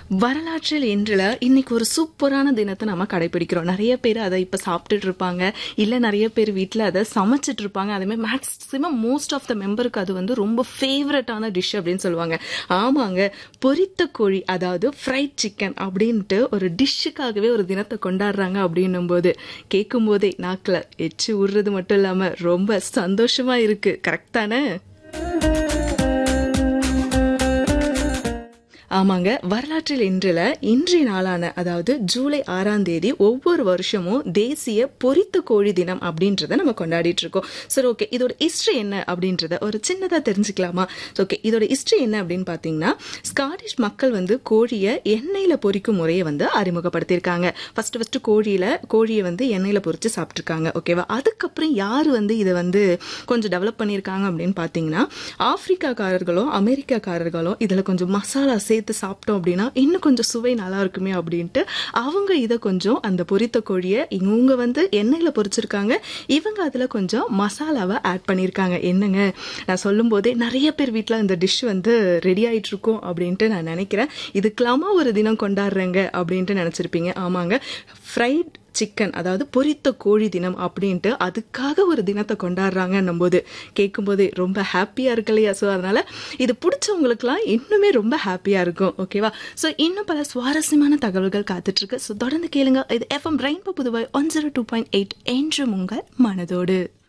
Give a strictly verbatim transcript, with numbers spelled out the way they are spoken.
வரலாற்றில் இன்றுல இன்னைக்கு ஒரு சூப்பரான தினத்தை நம்ம கடைபிடிக்கிறோம். நிறைய பேர் அதை இப்ப சாப்பிட்டுட்டு இருப்பாங்க, இல்ல நிறைய பேர் வீட்டுல அதை சமைச்சிட்டு இருப்பாங்க. அதே மாதிரி மேக்சிமம் மோஸ்ட் ஆஃப் த மெம்பருக்கு அது வந்து ரொம்ப ஃபேவரட்டான டிஷ் அப்படின்னு சொல்லுவாங்க. ஆமாங்க, பொரித்த கோழி, அதாவது ஃப்ரைட் சிக்கன் அப்படின்ட்டு ஒரு டிஷ்ஷுக்காகவே ஒரு தினத்தை கொண்டாடுறாங்க. அப்படின்னும் போது கேட்கும் போதே நாக்குல எச்சு விடுறது மட்டும் இல்லாம ரொம்ப சந்தோஷமா இருக்கு. கரெக்ட் தானே? ஆமாங்க, வரலாற்றில் இன்றுல இன்றைய நாளான அதாவது ஜூலை ஆறாம் தேதி ஒவ்வொரு வருஷமும் தேசிய பொரித்த கோழி தினம் அப்படின்றத நம்ம கொண்டாடிட்டு இருக்கோம். சரி, ஓகே, இதோட ஹிஸ்டரி என்ன அப்படின்றத ஒரு சின்னதா தெரிஞ்சுக்கலாமா? ஓகே, இதோட ஹிஸ்டரி என்ன அப்படின்னு பாத்தீங்கன்னா, ஸ்காட்டிஷ் மக்கள் வந்து கோழியை எண்ணெயில பொரிக்கும் முறையை வந்து அறிமுகப்படுத்தியிருக்காங்க. ஃபர்ஸ்ட் ஃபர்ஸ்ட் கோழியில கோழியை வந்து எண்ணெயில பொரிச்சு சாப்பிட்டுருக்காங்க. ஓகேவா? அதுக்கப்புறம் யாரு வந்து இதை வந்து கொஞ்சம் டெவலப் பண்ணியிருக்காங்க அப்படின்னு பாத்தீங்கன்னா, ஆப்பிரிக்காக்காரர்களும் அமெரிக்காக்காரர்களும் இதுல கொஞ்சம் மசாலா சேர்த்து சாப்பிட்டோம் அப்படின்னா இன்னும் கொஞ்சம் சுவை நல்லா இருக்குமே அப்படின்ட்டு அவங்க இதை கொஞ்சம் அந்த பொரித்த கோழியை இவங்க வந்து எண்ணெயில பொரிச்சிருக்காங்க. இவங்க அதுல கொஞ்சம் மசாலாவை ஆட் பண்ணியிருக்காங்க. என்னங்க, நான் சொல்லும் போதே நிறைய பேர் வீட்டில் இந்த டிஷ் வந்து ரெடி ஆயிட்டு இருக்கும் அப்படின்ட்டு நான் நினைக்கிறேன். இதுக்கெல்லாமா ஒரு தினம் கொண்டாடுறேங்க அப்படின்ட்டு நினைச்சிருப்பீங்க. ஆமாங்க, ஃப்ரைட் சிக்கன், அதாவது பொரித்த கோழி தினம் அப்படின்ட்டு அதுக்காக ஒரு தினத்தை கொண்டாடுறாங்கன்னும் போது கேட்கும் போதே ரொம்ப ஹாப்பியா இருக்கு இல்லையா? ஸோ அதனால இது பிடிச்சவங்களுக்குலாம் இன்னுமே ரொம்ப ஹாப்பியா இருக்கும். ஓகேவா? ஸோ இன்னும் பல சுவாரஸ்யமான தகவல்கள் காத்துட்டு இருக்கு. ஸோ தொடர்ந்து கேளுங்க. இது FM rainbow Puduvai one zero two point eight என்று உங்கள் மனதோடு.